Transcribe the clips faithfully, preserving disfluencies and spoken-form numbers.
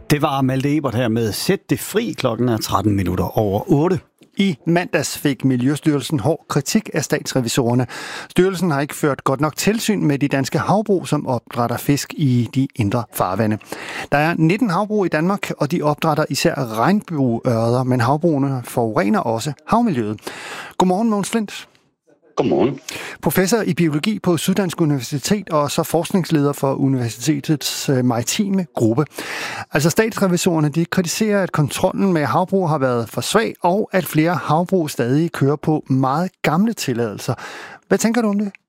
Det var Malte Ebert her med Sæt det fri. Klokken er tretten minutter over otte. I mandags fik Miljøstyrelsen hård kritik af statsrevisorerne. Styrelsen har ikke ført godt nok tilsyn med de danske havbrug, som opdrætter fisk i de indre farvande. Der er nitten havbrug i Danmark, og de opdrætter især regnbueørreder, men havbrugene forurener også havmiljøet. Godmorgen, Mogens Flindt. Godmorgen. Professor i biologi på Syddansk Universitet og så forskningsleder for universitetets maritime gruppe. Altså statsrevisorerne, de kritiserer, at kontrollen med havbrug har været for svag, og at flere havbrug stadig kører på meget gamle tilladelser. Hvad tænker du om det?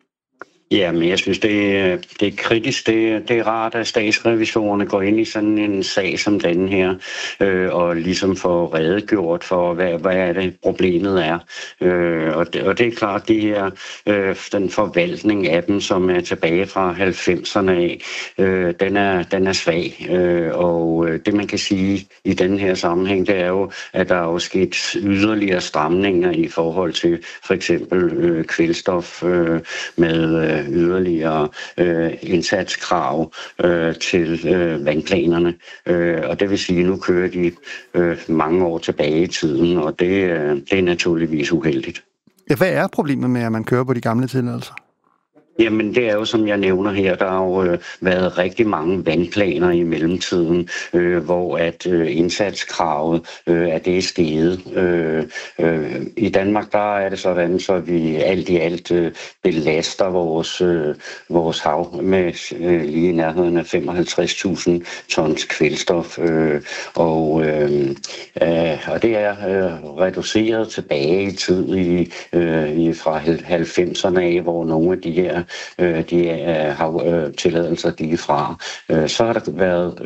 Ja, men jeg synes, det er, det er kritisk. Det, det er rart, at statsrevisorerne går ind i sådan en sag som den her, øh, og ligesom får redegjort for, hvad, hvad er det problemet er. Øh, og, det, og det er klart, de her, øh, den forvaltning af dem, som er tilbage fra halvfemserne af, øh, den, er, den er svag. Øh, og det, man kan sige i den her sammenhæng, det er jo, at der er jo sket yderligere stramninger i forhold til for eksempel øh, kvælstof øh, med øh, yderligere øh, indsatskrav øh, til øh, vandplanerne. Øh, og det vil sige, at nu kører de øh, mange år tilbage i tiden, og det, øh, det er naturligvis uheldigt. Ja, hvad er problemet med, at man kører på de gamle tilladelser? Jamen det er jo, som jeg nævner her, der har jo øh, været rigtig mange vandplaner i mellemtiden, øh, hvor at øh, indsatskravet øh, er det steget. Øh, øh, I Danmark der er det sådan, så vi alt i alt øh, belaster vores, øh, vores hav med øh, lige i nærheden af femoghalvtreds tusind tons kvælstof. Øh, og, øh, øh, og det er øh, reduceret tilbage i tid i, øh, i fra halvfemserne af, hvor nogle af de her de har tilladelser de er fra. Så har der været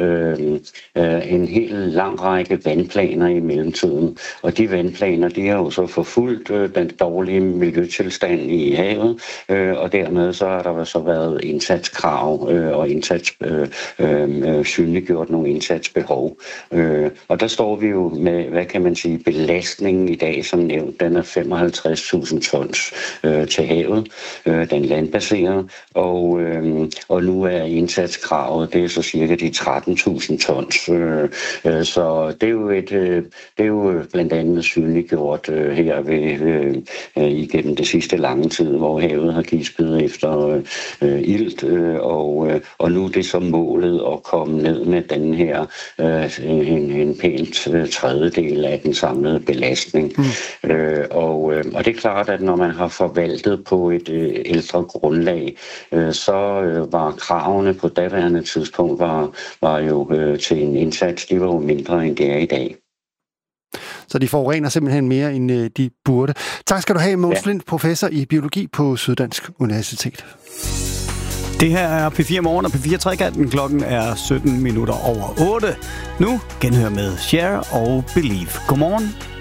øh, en helt lang række vandplaner i mellemtiden, og de vandplaner de har jo så forfulgt øh, den dårlige miljøtilstand i havet, øh, og dermed så har der så været indsatskrav øh, og indsats, øh, øh, synliggjort nogle indsatsbehov. Øh, og der står vi jo med, hvad kan man sige, belastningen i dag, som nævnt, den er femoghalvtreds tusind tons øh, til havet, øh, den landbaserede. Og, øh, og nu er indsatskravet, det er så cirka de tretten tusind tons. Øh, øh, så det er jo et, øh, det er jo blandt andet synliggjort øh, her ved, øh, øh, igennem det sidste lange tid, hvor havet har gispet efter øh, ilt, øh, og, øh, og nu er det så målet at komme ned med den her øh, en, en pænt øh, tredjedel af den samlede belastning. Mm. Øh, og, øh, og det er klart, at når man har forvaltet på et øh, ældre grundlag, så var kravene på daværende tidspunkt var, var jo øh, til en indsats, de var jo mindre end det er i dag. Så de forurener simpelthen mere end øh, de burde. Tak skal du have, Mogens ja. Flindt, professor i biologi på Syddansk Universitet. Det her er P fire Morgen og P fire Trekanten. Klokken er sytten minutter over otte. Nu genhør med Share og Believe. Godmorgen.